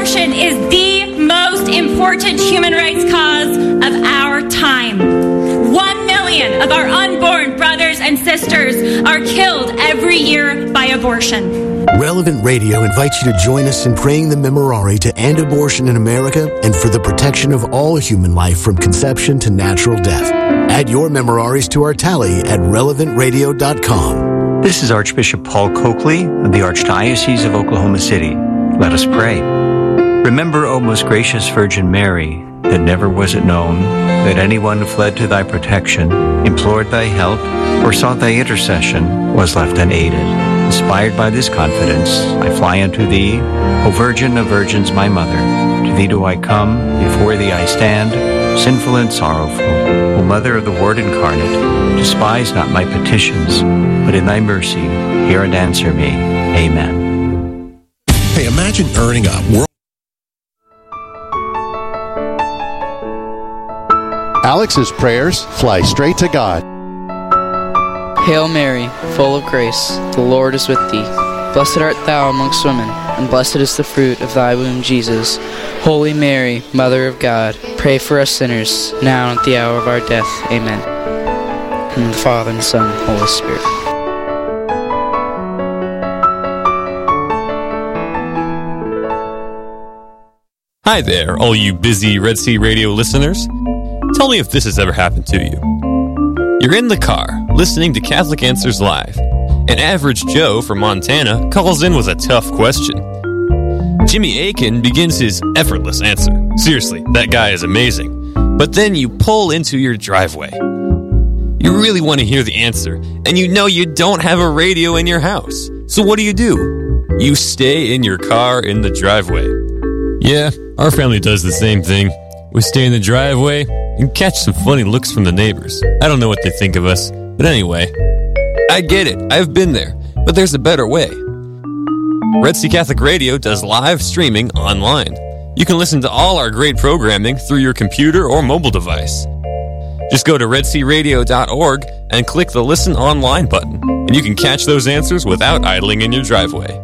abortion is the most important human rights cause of our time. 1 million of our unborn brothers and sisters are killed every year by abortion. Relevant Radio invites you to join us in praying the Memorare to end abortion in America and for the protection of all human life from conception to natural death. Add your Memoraries to our tally at relevantradio.com. This is Archbishop Paul Coakley of the Archdiocese of Oklahoma City. Let us pray. Remember, O most gracious Virgin Mary, that never was it known that anyone who fled to thy protection, implored thy help, or sought thy intercession was left unaided. Inspired by this confidence, I fly unto thee, O Virgin of Virgins, my Mother. To thee do I come, before thee I stand, sinful and sorrowful. O Mother of the Word incarnate, despise not my petitions, but in thy mercy hear and answer me. Amen. Hey, imagine earning a world. Alex's prayers fly straight to God. Hail Mary, full of grace, the Lord is with thee. Blessed art thou amongst women, and blessed is the fruit of thy womb, Jesus. Holy Mary, Mother of God, pray for us sinners, now and at the hour of our death. Amen. In the Father, and the Son, and the Holy Spirit. Hi there, all you busy Red Sea Radio listeners. Tell me if this has ever happened to you. You're in the car, listening to Catholic Answers Live. An average Joe from Montana calls in with a tough question. Jimmy Akin begins his effortless answer. Seriously, that guy is amazing. But then you pull into your driveway. You really want to hear the answer, and you know you don't have a radio in your house. So what do? You stay in your car in the driveway. Yeah, our family does the same thing. We stay in the driveway and catch some funny looks from the neighbors. I don't know what they think of us, but anyway, I get it. I've been there, but there's a better way. Red Sea Catholic Radio does live streaming online. You can listen to all our great programming through your computer or mobile device. Just go to redsearadio.org and click the Listen Online button, and you can catch those answers without idling in your driveway.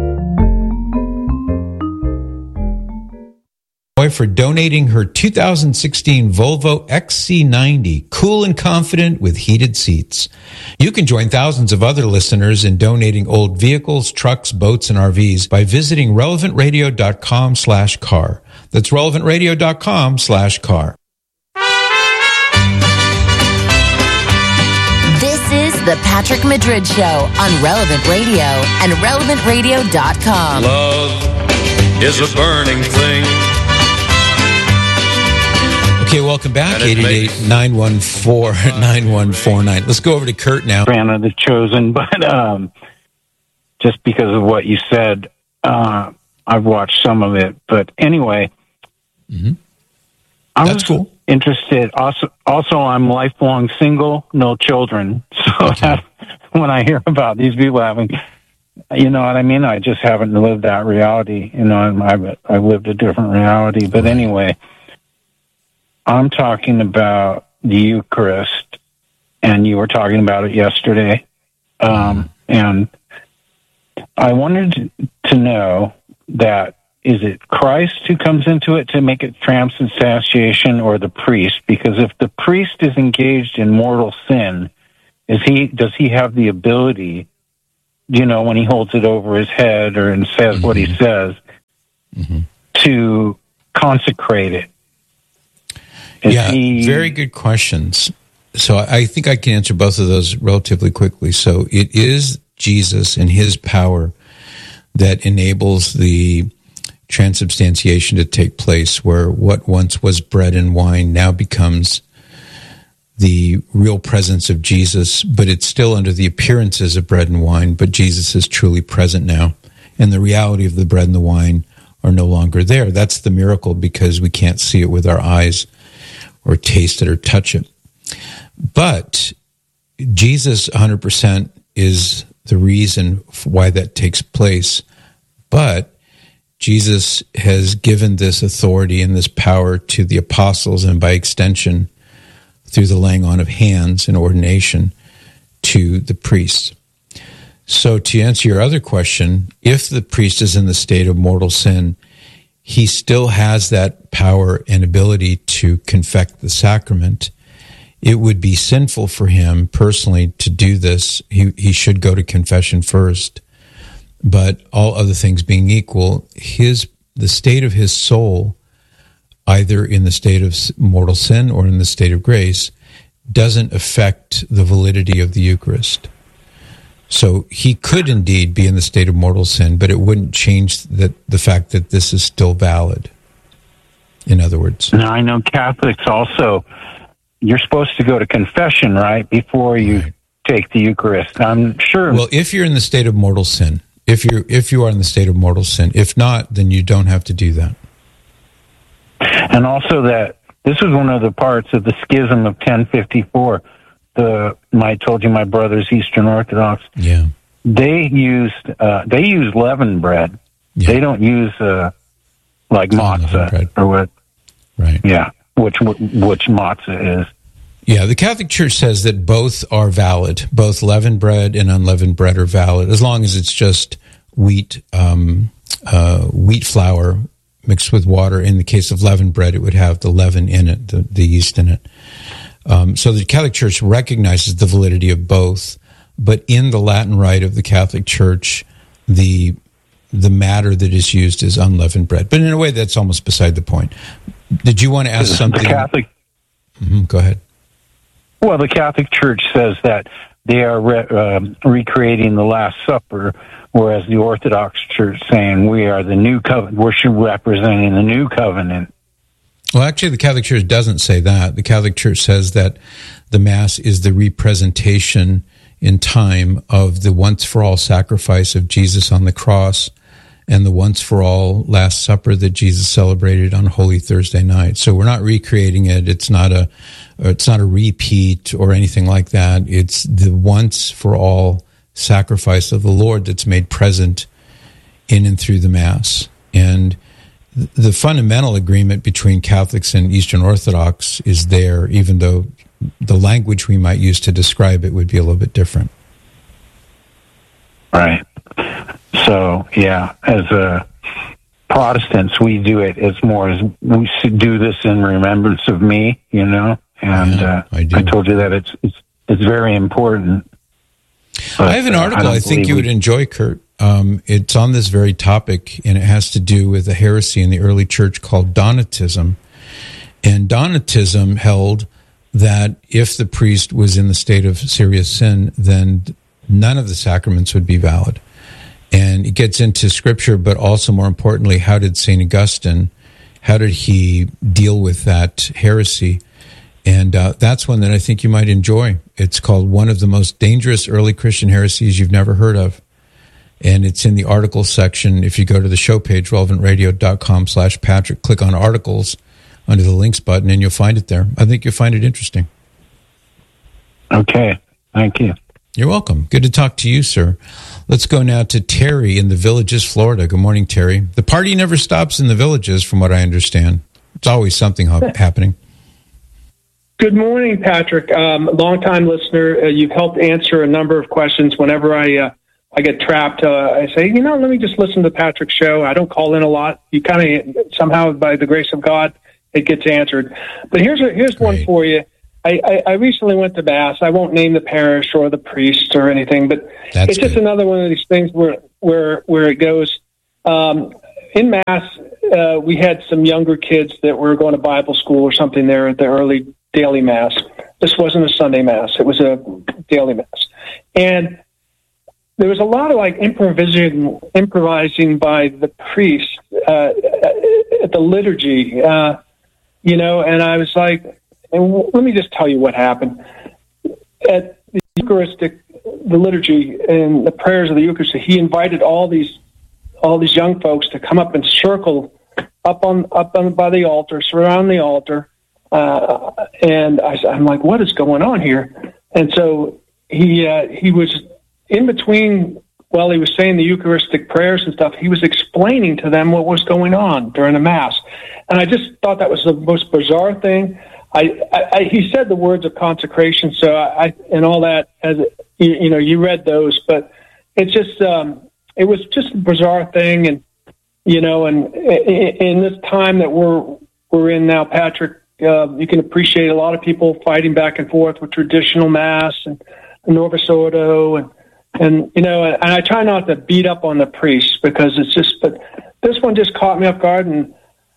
For donating her 2016 Volvo XC90, cool and confident with heated seats. You can join thousands of other listeners in donating old vehicles, trucks, boats, and RVs by visiting relevantradio.com/car. That's relevantradio.com/car. This is the Patrick Madrid Show on Relevant Radio and relevantradio.com. Love is a burning thing. Okay, welcome back, 888-914-9149. Let's go over to Kurt now. Fan of The Chosen, but just because of what you said, I've watched some of it. But anyway, That's cool. Interested. Also, I'm lifelong single, no children. So when I hear about these people having, you know what I mean? I just haven't lived that reality. You know, I've lived a different reality. But anyway, I'm talking about the Eucharist, and you were talking about it yesterday. And I wanted to know that, is it Christ who comes into it to make it transubstantiation, or the priest? Because if the priest is engaged in mortal sin, does he have the ability, you know, when he holds it over his head and says what he says, to consecrate it? Very good questions. So I think I can answer both of those relatively quickly. So it is Jesus and his power that enables the transubstantiation to take place, where what once was bread and wine now becomes the real presence of Jesus, but it's still under the appearances of bread and wine, but Jesus is truly present now, and the reality of the bread and the wine are no longer there. That's the miracle, because we can't see it with our eyes or taste it or touch it. But Jesus 100% is the reason why that takes place. But Jesus has given this authority and this power to the apostles, and by extension, through the laying on of hands and ordination, to the priests. So to answer your other question, if the priest is in the state of mortal sin, he still has that power and ability to confect the sacrament. It would be sinful for him personally to do this. He should go to confession first. But all other things being equal, the state of his soul, either in the state of mortal sin or in the state of grace, doesn't affect the validity of the Eucharist. So he could indeed be in the state of mortal sin, but it wouldn't change the fact that this is still valid. In other words. Now, I know Catholics also, you're supposed to go to confession, right, before you take the Eucharist. I'm sure. Well, if you're in the state of mortal sin, if you are in the state of mortal sin, if not, then you don't have to do that. And also that this was one of the parts of the schism of 1054. I told you my brother's Eastern Orthodox. Yeah, they use leavened bread. Yeah. They don't use like matzah or what? Right. Yeah, which matzah is. Yeah, the Catholic Church says that both are valid. Both leavened bread and unleavened bread are valid, as long as it's just wheat flour mixed with water. In the case of leavened bread, it would have the leaven in it, the yeast in it. So the Catholic Church recognizes the validity of both, but in the Latin Rite of the Catholic Church, the matter that is used is unleavened bread. But in a way, that's almost beside the point. Did you want to ask something? The Catholic. Go ahead. Well, the Catholic Church says that they are recreating the Last Supper, whereas the Orthodox Church saying we are the new covenant. We're representing the new covenant. Well, actually, the Catholic Church doesn't say that. The Catholic Church says that the Mass is the representation in time of the once-for-all sacrifice of Jesus on the cross and the once-for-all Last Supper that Jesus celebrated on Holy Thursday night. So we're not recreating it. It's not a repeat or anything like that. It's the once-for-all sacrifice of the Lord that's made present in and through the Mass. And the fundamental agreement between Catholics and Eastern Orthodox is there, even though the language we might use to describe it would be a little bit different. Right. So, yeah, as Protestants, we do it as more as we should do this in remembrance of me, you know, and I told you that it's very important. But, I have an article I think you would enjoy, Kurt. It's on this very topic, and it has to do with a heresy in the early church called Donatism. And Donatism held that if the priest was in the state of serious sin, then none of the sacraments would be valid. And it gets into Scripture, but also more importantly, how did St. Augustine, how did he deal with that heresy? And that's one that I think you might enjoy. It's called One of the Most Dangerous Early Christian Heresies You've Never Heard of. And it's in the articles section. If you go to the show page, relevantradio.com/Patrick, click on articles under the links button, and you'll find it there. I think you'll find it interesting. Okay. Thank you. You're welcome. Good to talk to you, sir. Let's go now to Terry in the Villages, Florida. Good morning, Terry. The party never stops in the Villages, from what I understand. It's always something happening. Good morning, Patrick. Long-time listener. You've helped answer a number of questions. Whenever I get trapped, I say, let me just listen to Patrick's show. I don't call in a lot. You kind of, somehow, by the grace of God, it gets answered. But here's one for you. I recently went to Mass. I won't name the parish or the priest or anything, but it's just another one of these things where it goes. In Mass, we had some younger kids that were going to Bible school or something there at the early daily Mass. This wasn't a Sunday Mass. It was a daily Mass. And there was a lot of improvising by the priest at the liturgy, and I was like, and let me just tell you what happened. At the Eucharistic, the liturgy and the prayers of the Eucharist, he invited all these young folks to come up and circle up on by the altar, surround the altar. And I'm like, what is going on here? And so he was in between, while he was saying the Eucharistic prayers and stuff, he was explaining to them what was going on during the Mass. And I just thought that was the most bizarre thing. He said the words of consecration, so and all that, as you read those, but it's just it was just a bizarre thing, and you know, and in this time that we're in now, Patrick, you can appreciate a lot of people fighting back and forth with traditional Mass and Novus Ordo, and you know, and I try not to beat up on the priests because it's just, but this one just caught me off guard, and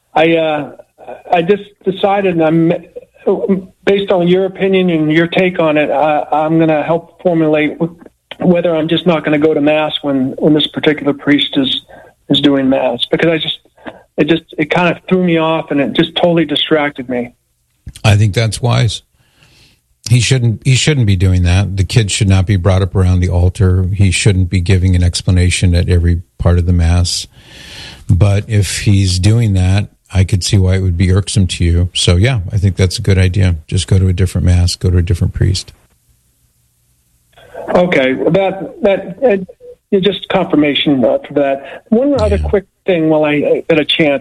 I just decided, and based on your opinion and your take on it, I'm going to help formulate whether I'm just not going to go to Mass when this particular priest is doing Mass, because it kind of threw me off, and it just totally distracted me. I think that's wise. He shouldn't be doing that. The kids should not be brought up around the altar. He shouldn't be giving an explanation at every part of the Mass. But if he's doing that, I could see why it would be irksome to you. So yeah, I think that's a good idea. Just go to a different Mass, go to a different priest. Okay, that just confirmation for that. One other quick thing while I get a chance.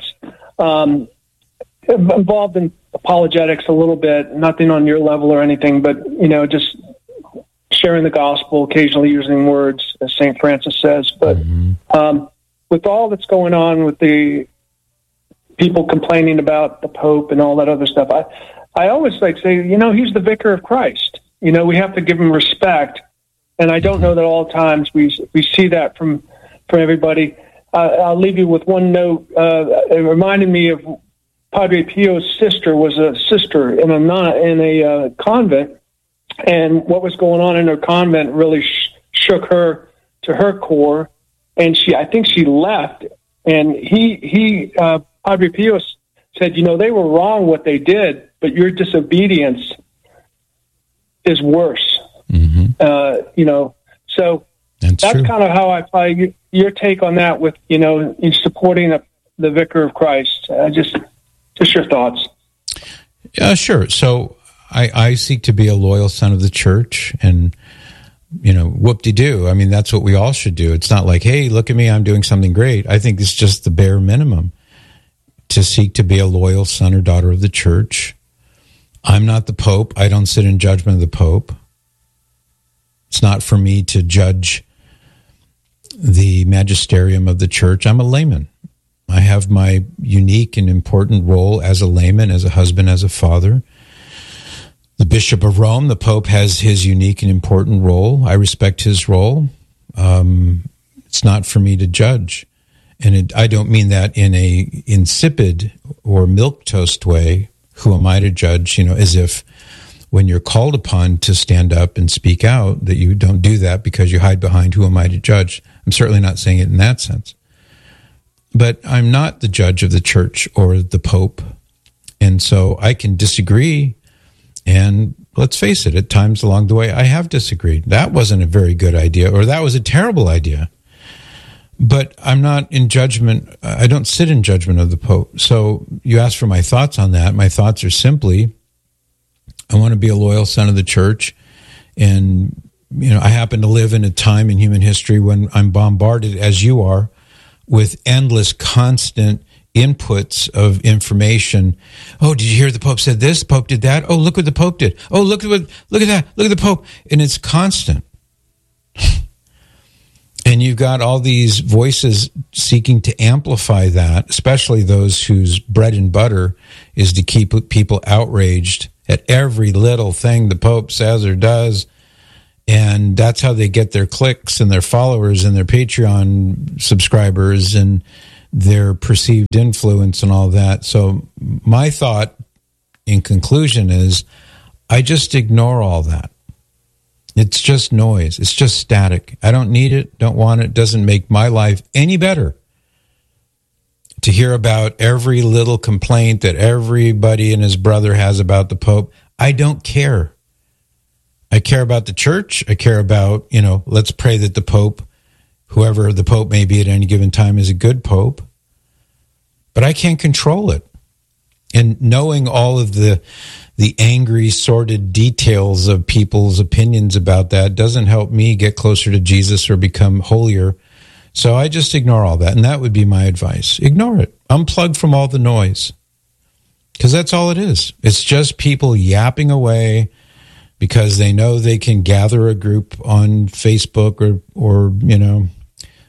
Involved in apologetics a little bit, nothing on your level or anything, but, you know, just sharing the gospel, occasionally using words, as St. Francis says. But with all that's going on with the people complaining about the Pope and all that other stuff, I always say, you know, he's the vicar of Christ. You know, we have to give him respect. And I don't know that all times we see that from everybody. I'll leave you with one note. It reminded me of Padre Pio's sister was a sister in a convent, and what was going on in her convent really shook her to her core, and I think she left. And he Padre Pio said, you know, they were wrong what they did, but your disobedience is worse. You know, so that's kind of how I apply your take on that with, you know, in supporting the Vicar of Christ. Just your thoughts. Yeah, sure. So I seek to be a loyal son of the church, and, you know, whoop-de-doo. I mean, that's what we all should do. It's not like, hey, look at me, I'm doing something great. I think it's just the bare minimum to seek to be a loyal son or daughter of the church. I'm not the Pope. I don't sit in judgment of the Pope. It's not for me to judge the magisterium of the church. I'm a layman. I have my unique and important role as a layman, as a husband, as a father. The Bishop of Rome, the Pope, has his unique and important role. I respect his role. It's not for me to judge. And I don't mean that in a insipid or milquetoast way. Who am I to judge? You know, as if when you're called upon to stand up and speak out, that you don't do that because you hide behind who am I to judge. I'm certainly not saying it in that sense. But I'm not the judge of the church or the Pope. And so I can disagree. And let's face it, at times along the way, I have disagreed. That wasn't a very good idea, or that was a terrible idea. But I'm not in judgment. I don't sit in judgment of the Pope. So you asked for my thoughts on that. My thoughts are simply, I want to be a loyal son of the church. And, you know, I happen to live in a time in human history when I'm bombarded, as you are, with endless, constant inputs of information. Oh, did you hear the Pope said this? The Pope did that? Oh, look what the Pope did. Oh, look at that. Look at the Pope. And it's constant. And you've got all these voices seeking to amplify that, especially those whose bread and butter is to keep people outraged at every little thing the Pope says or does. And that's how they get their clicks and their followers and their Patreon subscribers and their perceived influence and all that. So my thought in conclusion is I just ignore all that. It's just noise. It's just static. I don't need it, don't want it. Doesn't make my life any better to hear about every little complaint that everybody and his brother has about the Pope. I don't care. I care about the church. I care about, you know, let's pray that the Pope, whoever the Pope may be at any given time, is a good Pope. But I can't control it. And knowing all of the angry, sordid details of people's opinions about that doesn't help me get closer to Jesus or become holier. So I just ignore all that. And that would be my advice. Ignore it. Unplug from all the noise. Because that's all it is. It's just people yapping away because they know they can gather a group on Facebook or you know,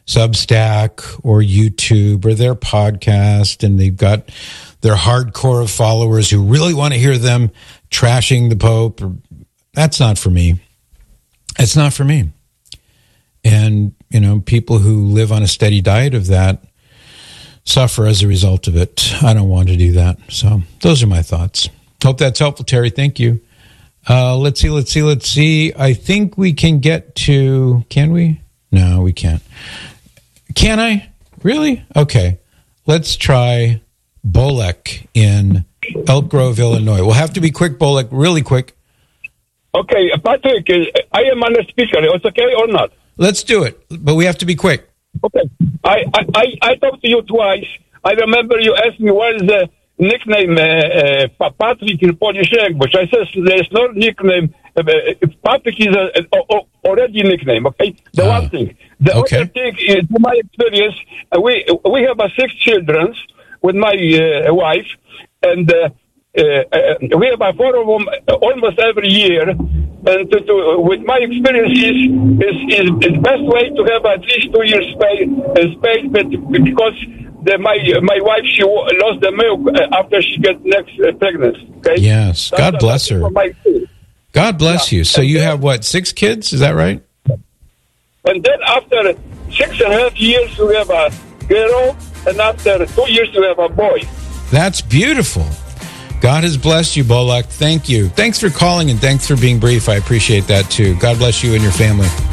Substack or YouTube or their podcast, and they've got their hardcore of followers who really want to hear them trashing the Pope. That's not for me. It's not for me. And, people who live on a steady diet of that suffer as a result of it. I don't want to do that. So those are my thoughts. Hope that's helpful, Terry. Thank you. Let's see. I think we can get to, can we? No, we can't. Can I? Really? Okay. Let's try Bolek in Elk Grove, Illinois. We'll have to be quick, Bolek, really quick. Okay, Patrick, I am on the speaker. It's okay or not? Let's do it, but we have to be quick. Okay. I talked to you twice. I remember you asked me what is the nickname Patrick in Polish language. I said there's no nickname. Patrick is already a nickname, okay? The one thing. The other thing is, in my experience, we have 6 children with my wife, and we have 4 of them almost every year. And with my experience is the best way to have at least 2 years space, but because my wife, she lost the milk after she got next pregnancy. Okay. Yes. God bless her. God bless you. So you have 6 kids? Is that right? And then after 6.5 years, we have a girl, and after 2 years, we have a boy. That's beautiful. God has blessed you, Bolek. Thank you. Thanks for calling and thanks for being brief. I appreciate that too. God bless you and your family.